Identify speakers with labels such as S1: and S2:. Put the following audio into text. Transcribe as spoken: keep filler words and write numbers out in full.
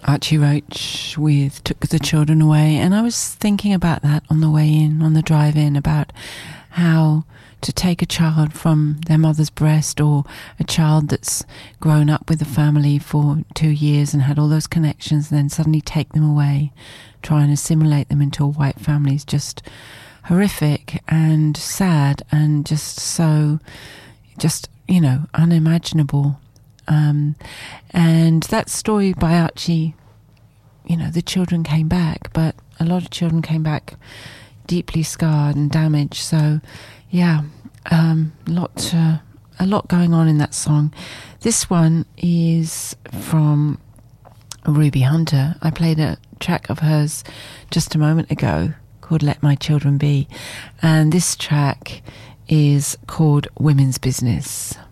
S1: Archie Roach with Took the Children Away, and I was thinking about that on the way in, on the drive in, about how to take a child from their mother's breast, or a child that's grown up with a family for two years and had all those connections, and then suddenly take them away, try and assimilate them into a white family is just horrific and sad and just so, just, you know, unimaginable. Um, and that story by Archie, you know, the children came back, but a lot of children came back deeply scarred and damaged. So, yeah, um, lot, uh, a lot going on in that song. This one is from Ruby Hunter. I played a track of hers just a moment ago called Let My Children Be. And this track is called Women's Business.